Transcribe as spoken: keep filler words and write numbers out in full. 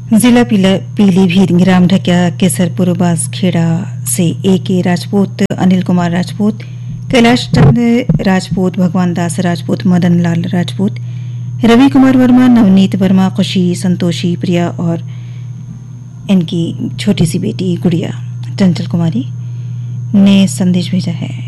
जिला पीलीभीत ग्राम ढकिया केसरपुर बांसखेड़ा से ए के राजपूत, अनिल कुमार राजपूत, कैलाश चंद राजपूत, भगवान दास राजपूत, मदन लाल राजपूत, रवि कुमार वर्मा, नवनीत वर्मा, खुशी, संतोषी, प्रिया और इनकी छोटी सी बेटी गुड़िया चंचल कुमारी ने संदेश भेजा है।